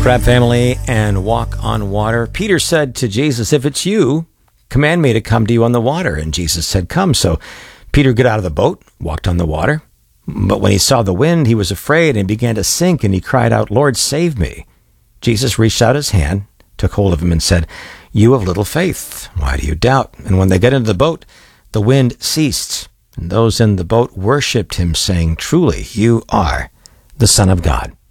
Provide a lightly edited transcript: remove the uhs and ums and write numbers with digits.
Crab family and walk on water. Peter said to Jesus, if it's you, command me to come to you on the water. And Jesus said, come. So Peter got out of the boat, walked on the water. But when he saw the wind, he was afraid and began to sink, and he cried out, Lord, save me. Jesus reached out his hand, took hold of him, and said, you of little faith, why do you doubt? And when they got into the boat, the wind ceased, and those in the boat worshipped him, saying, truly, you are the Son of God.